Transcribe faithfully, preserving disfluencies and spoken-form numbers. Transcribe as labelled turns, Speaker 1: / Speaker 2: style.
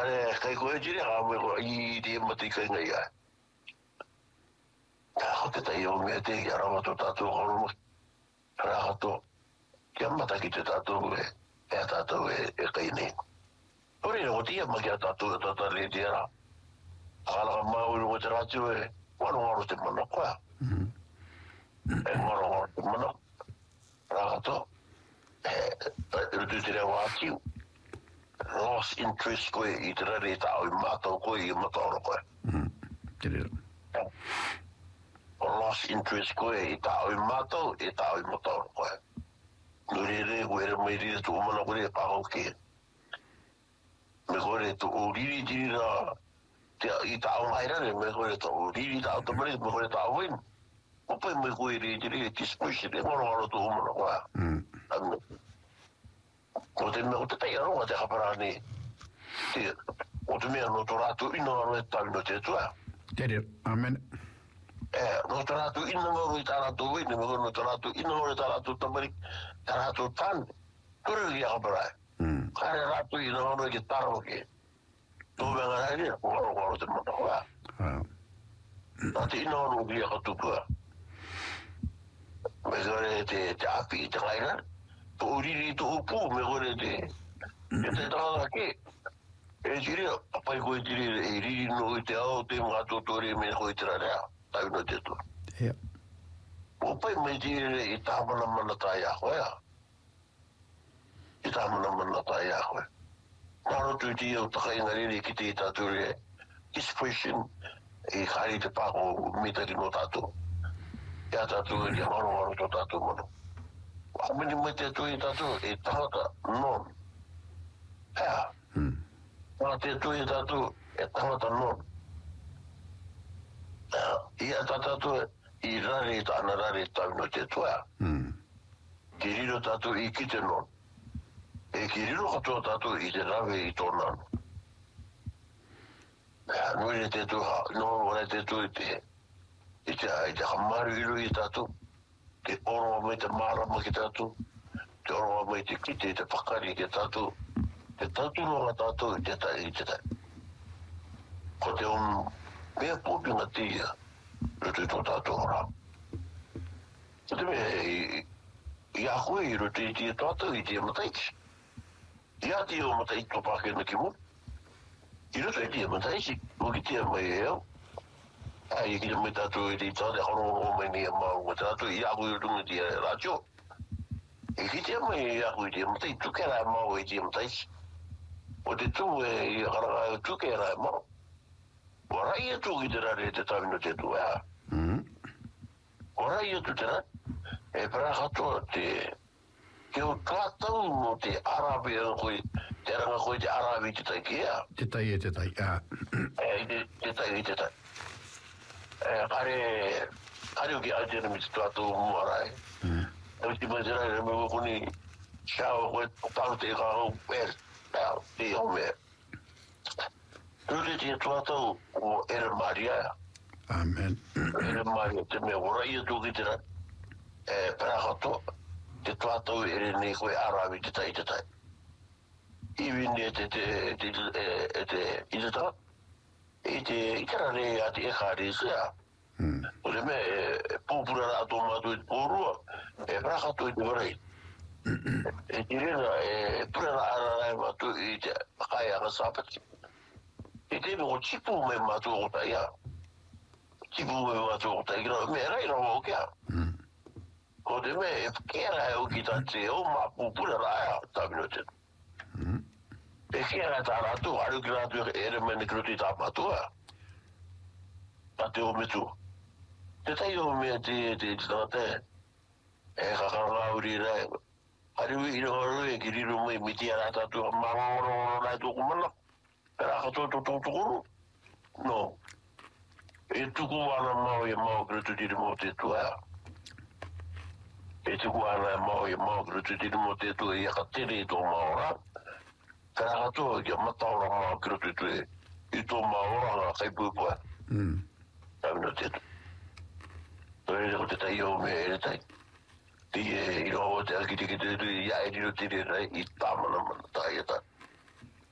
Speaker 1: are kai koe jiri ha me ko I di mati kai ngai ai ka te tai o me te ya ra to tatu ho ra to ke mata ki te tatu e e tatu e e kai ni ori no ti ma ki tatu tatu le ti ra ala ma u ro te ra tu e wano ngoro te mana kwa e ngoro ngoro te mana ra to e tu te ra wa ki lost interest koe I te rere ta o mātou koe I matoro koe.
Speaker 2: Mm. Te rere.
Speaker 1: O lost interest koe I ta o mātou e ta o matoro koe. Nuri re koe re mai rire tu umana koe re paho ke. Me koe re tu o riri tiri na I ta o mai rare me koe re tu o riri ta o tamari me koe re ta o win. O pai me koe re tiri e tispushi re ngoro ngoro tu umana koe. Mm. O te mea o te tai aronga te haparani te o te mea no tō rātu ina ngaro e tāwi no te tua
Speaker 2: te reo, amen
Speaker 1: e no tō rātu ina ngaro I tā rātu wini me no tō rātu ina ngaro I tā rātu tamari tā rātu tāne kore li a haparai kare rātu ina ngaro I ke taro ke tō mea ngara ria o ngaro ngaro te mata hoa nā te ina ngaro ki a katukua me kore te te api I te ngaira tō uriri tō upu me kore te e te tāna ke e tiri apai koe tiri e riri no I te ao te mga tōtori me koe tira rea tai no te tō o pai me tiri I tāmana mana tai a koe I tāmana mana tai a koe naro tui ti au takai ngariri ki te tāturi e expression e kari te pāko mitari no tātou ia tātou e maro maro tō tātou mano Amini mai te tui tatu e tangata non. Ea. Mana te tui tatu e tangata non. Ea. Ia tatatu I rari tāna rari tāwino te tuea. Ki riro tatu I ki te non. E ki riro katoa tatu I te rawe I tō nanu. Ea. Nui te tuha. No, wane te tui te. I te, I te hamaru iru I tatu. Te oro mai te marama ki tatu, te oro mai te kite, te whakari ki tatu, te tatu noa tatu I te tai I te tai. Ko te on mea pōpinga tia, rutu tō tatu ora. Ko te mea, I a koe I rutu I tia tatu I tia mataiti. I a tia o mataiti tō pākena ki mun. I rutu I tia mataiti, o ki tia mai e au. Ai ki me tatu I te tāne horo mai ni mau me tatu I aku I runga ti radio. E ki te mai I aku I te matai tukera mau I te matai. O te tu e I haranga tukera mau. O rai e tu ki te rare te tāwino te tu ea. O rai e tu te rare. E para katoa te ke o tātau no te arabe koe te ranga koe te arabe te tai ki ea.
Speaker 2: Te tai e te tai, a.
Speaker 1: E te tai e te tai. Eh, kare, kare o ki aite na miti tuatu muarai. E miti mai tera e me kuni shao koe paru te kao per, te o me. Rute te tuatu o Ere Maria.
Speaker 2: Amen.
Speaker 1: Ere Maria, te me orai e tu ki tera. E perahato, te tuatu ere ne koe arawi te tai te tai. Iwi ne te te, te, te, te, i te tā. I te ikara re a te eka re sea. O le me e pūpura ra ato mātu I te pōrua, e prakato I te warai. E te rena e pura ra ara rai mātu I te kai anga sāpati. E te me o tipu me mātu o ta ia. Tipu me mātu o ta ia, me rai ra o kia. O te me e kera e o ki ta te o mā pūpura ra ea tāmino te. E kera tā rātu, haru ki rātu e ere mene kruti tā mātua. Pa te o mitu. Te tai o mea te te te tāte. E kakaranga uri rai. Haru I ro e ki riru mai miti a rātatu a mangoro rai tōku mana. E raka tō tō tō tōkuru. No. E tuku ana mau e mau krutu tiri mo te tua. E tuku ana e mau e mau krutu tiri mo te tua I aka tere tō maora. Kara katoa ki a mataora maa kiro te tue I tō maora ngā kai pūpua. Tāmina tetu. Tō ere ko te tai o mea ere tai. Ti e I roa te aki te ki te tui ia e riro tiri rai I tāmana mana tai e tai.